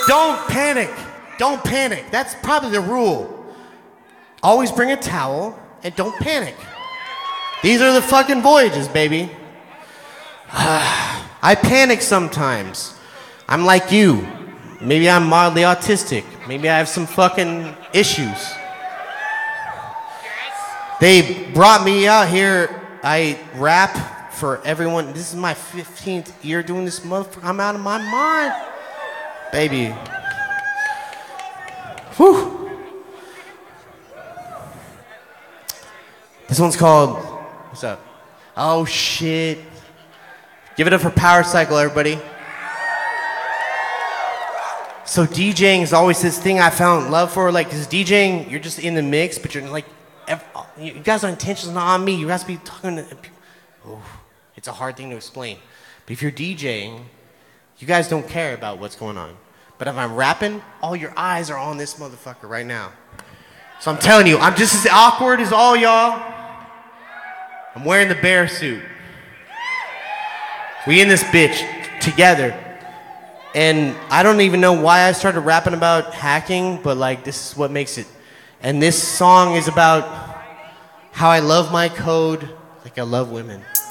Don't panic. Don't panic. That's probably the rule. Always bring a towel and don't panic. These are the fucking voyages, baby. I panic sometimes. I'm like you. Maybe I'm mildly autistic. Maybe I have some fucking issues. They brought me out here. I rap for everyone. This is my 15th year doing this motherfucker. I'm out of my mind. Baby. Whew. This one's called, what's up? Oh shit. Give it up for Power Cycle, everybody. So DJing is always this thing I found love for, like, cause DJing, you're just in the mix, but you're like, you guys are intentions not on me. You guys be talking to people. Oh, it's a hard thing to explain. But if you're DJing, you guys don't care about what's going on. But if I'm rapping, all your eyes are on this motherfucker right now. So I'm telling you, I'm just as awkward as all y'all. I'm wearing the bear suit. We in this bitch together. And I don't even know why I started rapping about hacking, but like this is what makes it. And this song is about how I love my code like I love women.